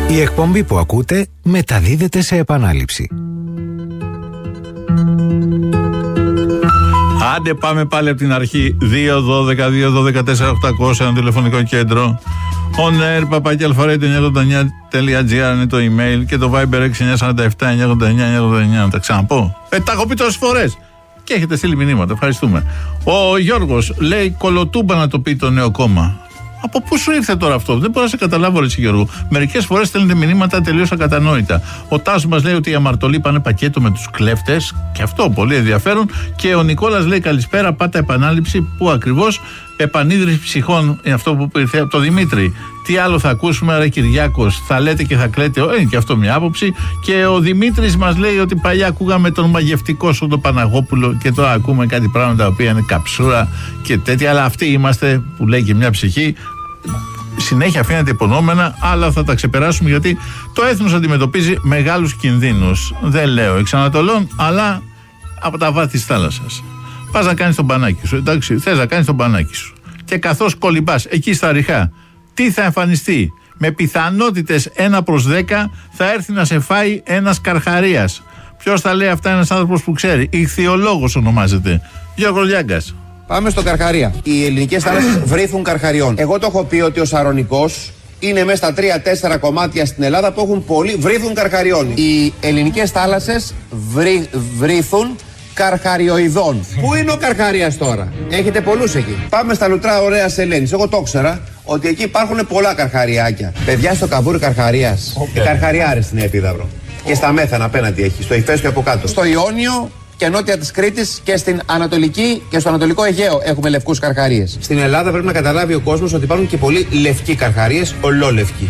Η εκπομπή που ακούτε μεταδίδεται σε επανάληψη. Άντε πάμε πάλι από την αρχή. 2-12-2-12-4-800 ένα τηλεφωνικό κέντρο. onair@alpharedio989.gr είναι το email και το Viber 6947-989-989. Τα ξαναπώ. Τα έχω πει τόσες φορές. Και έχετε στείλει μηνύματα. Ευχαριστούμε. Ο Γιώργος λέει κολοτούμπα να το πει το νέο κόμμα. Από πού σου ήρθε τώρα αυτό? Δεν μπορώ να σε καταλάβω, ρε Γιώργο. Μερικές φορές στέλνετε μηνύματα τελείως ακατανόητα. Ο Τάσος μας λέει ότι οι αμαρτωλοί πάνε πακέτο με τους κλέφτες. Και αυτό πολύ ενδιαφέρον. Και ο Νικόλας λέει καλησπέρα, πάτα επανάληψη. Πού ακριβώς? Επανίδρυση ψυχών είναι αυτό που ήρθε από το Δημήτρη. Τι άλλο θα ακούσουμε, ρε Κυριάκος? Θα λέτε και θα κλαίτε. Είναι και αυτό μια άποψη. Και ο Δημήτρης μας λέει ότι παλιά ακούγαμε τον μαγευτικό σου τον Παναγόπουλο και τώρα ακούμε κάτι πράγματα τα οποία είναι καψούρα και τέτοια. Αλλά αυτοί είμαστε που λέει και μια ψυχή. Συνέχεια αφήνεται υπονόμενα, αλλά θα τα ξεπεράσουμε γιατί το έθνος αντιμετωπίζει μεγάλους κινδύνους. Δεν λέω εξ Ανατολών, αλλά από τα βάθη της θάλασσας. Πας να κάνεις τον πανάκι σου, εντάξει, θες να κάνεις τον πανάκι σου. Και καθώς κολυμπάς εκεί στα ριχά, τι θα εμφανιστεί? Με πιθανότητες 1/10 θα έρθει να σε φάει ένας καρχαρίας. Ποιος θα λέει αυτά? Ένας άνθρωπος που ξέρει. Ιχθυολόγος ονομάζεται. Γιώργος Λιάγκας. Πάμε στο Καρχαρία. Οι ελληνικές θάλασσες βρήθουν καρχαριών. Εγώ το έχω πει ότι ο Σαρονικός είναι μέσα στα 3-4 κομμάτια στην Ελλάδα που έχουν βρήθουν καρχαριών. Οι ελληνικές θάλασσες βρήθουν καρχαριοειδών. Πού είναι ο Καρχαρίας τώρα? Έχετε πολλούς εκεί. Πάμε στα λουτρά Ωραίας Ελένης. Εγώ το ήξερα ότι εκεί υπάρχουν πολλά καρχαριάκια. Παιδιά, στο καβούρι Καρχαρίας. Καρχαριάρες στην Επίδαυρο. Και στα Μέθανα απέναντι έχει. Στο Ηφαίστειο από κάτω. Στο Ιόνιο και νότια της Κρήτης και στην Ανατολική και στο Ανατολικό Αιγαίο έχουμε λευκούς καρχαρίες. Στην Ελλάδα πρέπει να καταλάβει ο κόσμος ότι υπάρχουν και πολλοί λευκοί καρχαρίες, ολόλευκοι.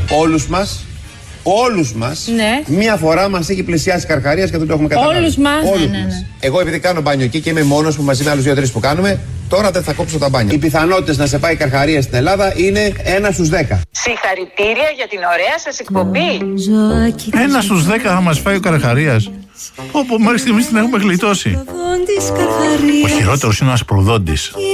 Όλους μας, ναι. Μία φορά μας έχει πλησιάσει καρχαρίας και δεν το έχουμε καταλάβει. Όλους μας. Ναι. Εγώ επειδή κάνω μπάνιο εκεί και είμαι μόνος που μαζί με άλλους 2-3 που κάνουμε, τώρα δεν θα κόψω τα μπάνια. Οι πιθανότητες να σε πάει καρχαρία στην Ελλάδα είναι 1 στους 10. Συγχαρητήρια για την ωραία σας εκπομπή. 1 στους 10 θα μας φάει ο καρχαρίας. Όπου μέχρι στιγμής την έχουμε γλιτώσει. Ο χειρότερος είναι ο ασπροδόντης.